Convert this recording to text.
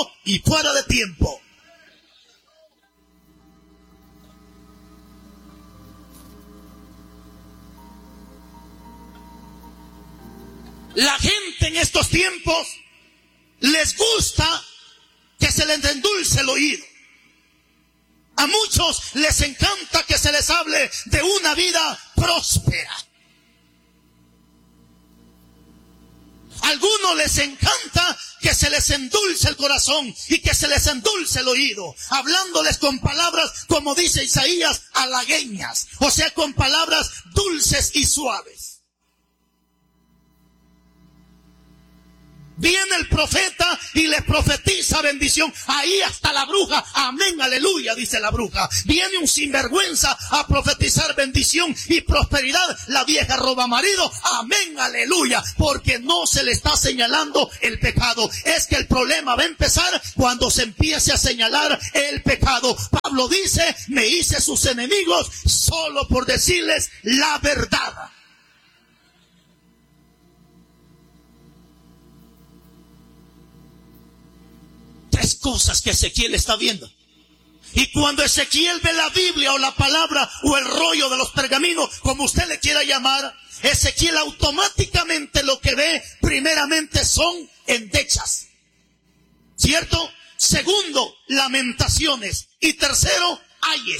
y fuera de tiempo. La gente en estos tiempos les gusta que se les endulce el oído. A muchos les encanta que se les hable de una vida próspera. A algunos les encanta que se les endulce el corazón y que se les endulce el oído, hablándoles con palabras, como dice Isaías, halagueñas, o sea, con palabras dulces y suaves. Viene el profeta y les profetiza bendición. Ahí hasta la bruja, amén, aleluya, dice la bruja. Viene un sinvergüenza a profetizar bendición y prosperidad. La vieja roba marido, amén, aleluya, porque no se le está señalando el pecado. Es que el problema va a empezar cuando se empiece a señalar el pecado. Pablo dice, me hice sus enemigos solo por decirles la verdad. Tres cosas que Ezequiel está viendo. Y cuando Ezequiel ve la Biblia o la palabra o el rollo de los pergaminos, como usted le quiera llamar, Ezequiel automáticamente lo que ve primeramente son endechas, ¿cierto? Segundo, lamentaciones. Y tercero, ayes.